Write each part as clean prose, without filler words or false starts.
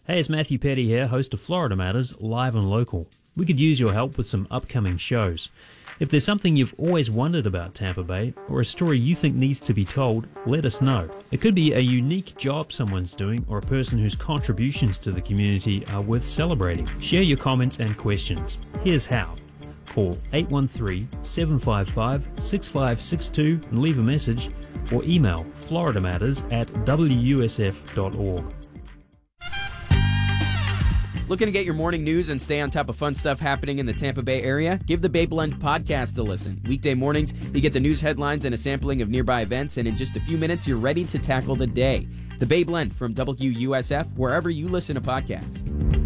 Hey, it's Matthew Petty here, host of Florida Matters, live and local. We could use your help with some upcoming shows. If there's something you've always wondered about Tampa Bay, or a story you think needs to be told, let us know. It could be a unique job someone's doing, or a person whose contributions to the community are worth celebrating. Share your comments and questions. Here's how. Call 813-755-6562 and leave a message, or email floridamatters@wusf.org. Looking to get your morning news and stay on top of fun stuff happening in the Tampa Bay area? Give the Bay Blend podcast a listen. Weekday mornings, you get the news headlines and a sampling of nearby events, and in just a few minutes, you're ready to tackle the day. The Bay Blend from WUSF, wherever you listen to podcasts.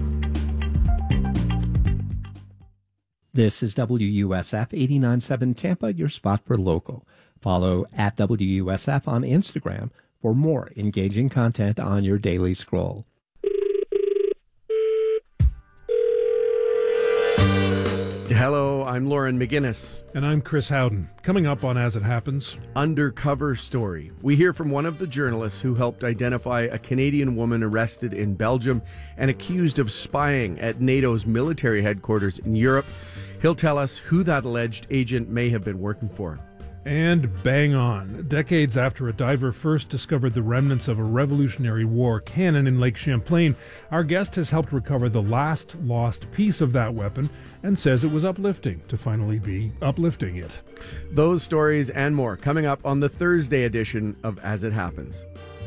This is WUSF 89.7 Tampa, your spot for local. Follow at WUSF on Instagram for more engaging content on your daily scroll. Hello, I'm Lauren McGinnis. And I'm Chris Howden. Coming up on As It Happens. Undercover Story. We hear from one of the journalists who helped identify a Canadian woman arrested in Belgium and accused of spying at NATO's military headquarters in Europe. He'll tell us who that alleged agent may have been working for. And bang on. Decades after a diver first discovered the remnants of a Revolutionary War cannon in Lake Champlain, our guest has helped recover the last lost piece of that weapon and says it was uplifting to finally be uplifting it. Those stories and more coming up on the Thursday edition of As It Happens.